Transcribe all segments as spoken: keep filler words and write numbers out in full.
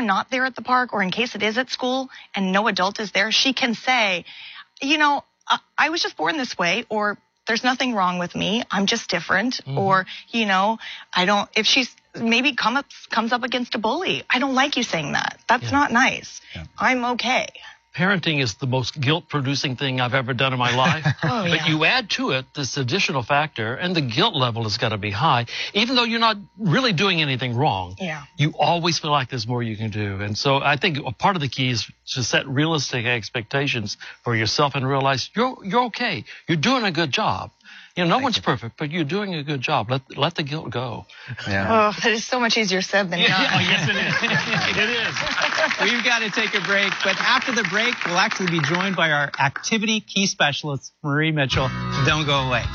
I'm not there at the park, or in case it is at school and no adult is there, she can say, you know, I, I was just born this way, or there's nothing wrong with me. I'm just different. Mm-hmm. Or, you know, I don't, if she's maybe come up, comes up against a bully, I don't like you saying that. That's yeah. not nice. Yeah. I'm okay. Parenting is the most guilt-producing thing I've ever done in my life. oh, but yeah. you add to it this additional factor, and the guilt level has got to be high. Even though you're not really doing anything wrong, yeah. you always feel like there's more you can do. And so I think a part of the key is to set realistic expectations for yourself and realize you're, you're okay. You're doing a good job. You know, no Thank one's you. perfect, but you're doing a good job. Let let the guilt go. Yeah. Oh, that is so much easier said than done. Oh, yes, it is. It is. We've got to take a break, but after the break, we'll actually be joined by our activity key specialist, Marie Mitchell. Don't go away.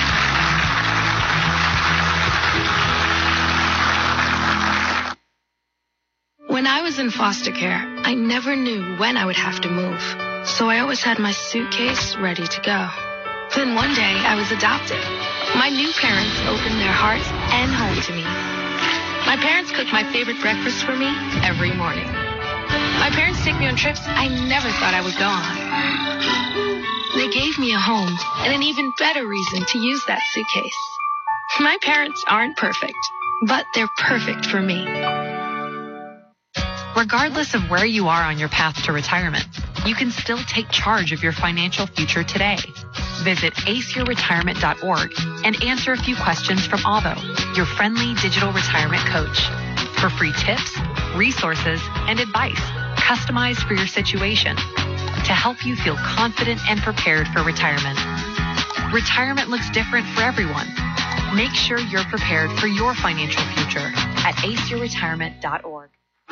When I was in foster care, I never knew when I would have to move, so I always had my suitcase ready to go. Then one day, I was adopted. My new parents opened their hearts and home to me. My parents cook my favorite breakfast for me every morning. My parents take me on trips I never thought I would go on. They gave me a home and an even better reason to use that suitcase. My parents aren't perfect, but they're perfect for me. Regardless of where you are on your path to retirement, you can still take charge of your financial future today. Visit ace your retirement dot org and answer a few questions from Avo, your friendly digital retirement coach, for free tips, resources, and advice customized for your situation to help you feel confident and prepared for retirement. Retirement looks different for everyone. Make sure you're prepared for your financial future at ace your retirement dot org.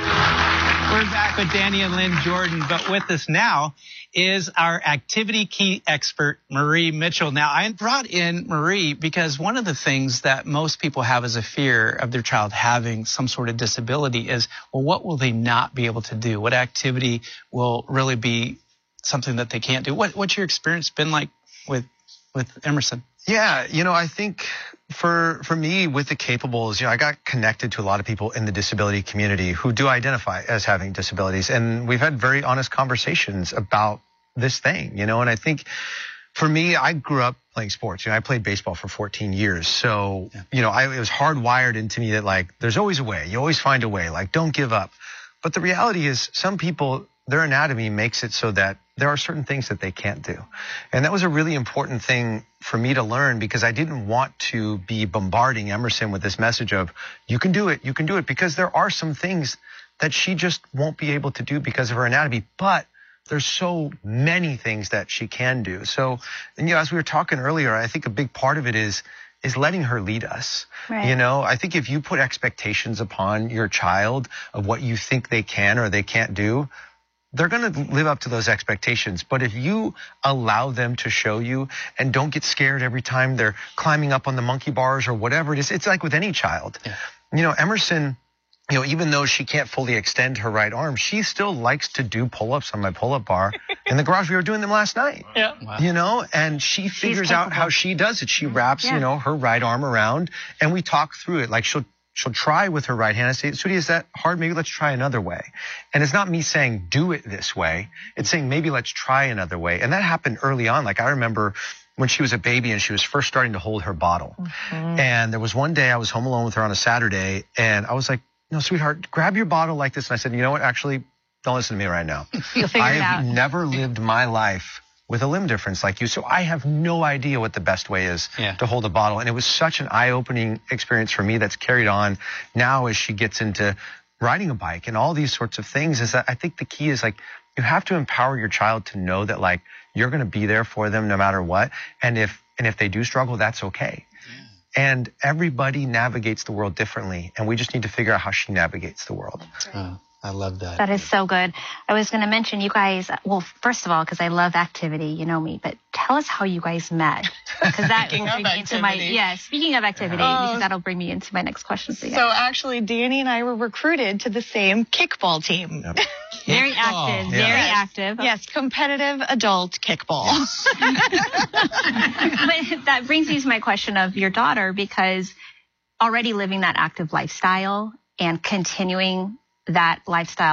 We're back with Danny and Lynn Jordan, but with us now is our activity key expert, Marie Mitchell. Now, I brought in Marie because one of the things that most people have as a fear of their child having some sort of disability is, well, what will they not be able to do? What activity will really be something that they can't do? What, what's your experience been like with, with Emerson? Yeah, you know, I think for for me with the Capables, you know, I got connected to a lot of people in the disability community who do identify as having disabilities. And we've had very honest conversations about this thing, you know, and I think for me, I grew up playing sports. You know, I played baseball for fourteen years. So, yeah. you know, I, it was hardwired into me that, like, there's always a way. You always find a way. Like, don't give up. But the reality is some people, their anatomy makes it so that there are certain things that they can't do. And that was a really important thing for me to learn, because I didn't want to be bombarding Emerson with this message of, you can do it, you can do it, because there are some things that she just won't be able to do because of her anatomy. But there's so many things that she can do. So, and, you know, as we were talking earlier, I think a big part of it is is letting her lead us. Right. You know, I think if you put expectations upon your child of what you think they can or they can't do, they're going to live up to those expectations. But if you allow them to show you and don't get scared every time they're climbing up on the monkey bars or whatever it is, it's like with any child. Yeah. You know, Emerson, you know, even though she can't fully extend her right arm, she still likes to do pull-ups on my pull-up bar in the garage. We were doing them last night. Yeah. Wow. You know, and she figures out how she does it. She wraps, yeah. you know, her right arm around, and we talk through it. Like, she'll She'll try with her right hand. I say, Sweetie, is that hard? Maybe let's try another way. And it's not me saying, do it this way. It's saying, maybe let's try another way. And that happened early on. Like, I remember when she was a baby and she was first starting to hold her bottle. Mm-hmm. And there was one day I was home alone with her on a Saturday, and I was like, no, sweetheart, grab your bottle like this. And I said, you know what? Actually, don't listen to me right now. You'll figure I it have out. never lived my life with a limb difference like you, so I have no idea what the best way is yeah. to hold a bottle. And it was such an eye-opening experience for me that's carried on now as she gets into riding a bike and all these sorts of things. Is that I think the key is, like, you have to empower your child to know that, like, you're going to be there for them no matter what. And if and if they do struggle, that's okay. Yeah. And everybody navigates the world differently, and we just need to figure out how she navigates the world. Oh. I love that. That is so good. I was going to mention you guys, well, first of all, because I love activity, you know me, but tell us how you guys met. Because that will bring me into my, yeah, speaking of activity, oh, because that'll bring me into my next question for you. So actually, Danny and I were recruited to the same kickball team. Yep. Very active, yeah. very yes. active. Yes, competitive adult kickball. Yes. But that brings me to my question of your daughter, because already living that active lifestyle and continuing that lifestyle